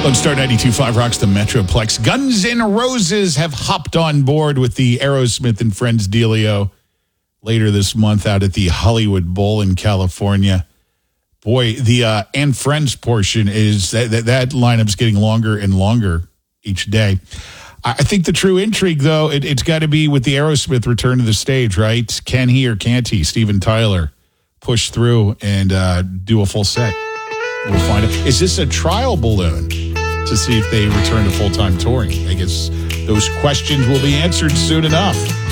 Lone Star 92.5 rocks the Metroplex. Guns N' Roses have hopped on board with the Aerosmith and Friends dealio later this month out at the Hollywood Bowl in California. Boy, the and Friends portion is that lineup's getting longer and longer each day. I think the true intrigue, though, it's got to be with the Aerosmith return to the stage, right? Can he or can't he, Steven Tyler, push through and do a full set? We'll find out. Is this a trial balloon to see if they return to full-time touring? I guess those questions will be answered soon enough.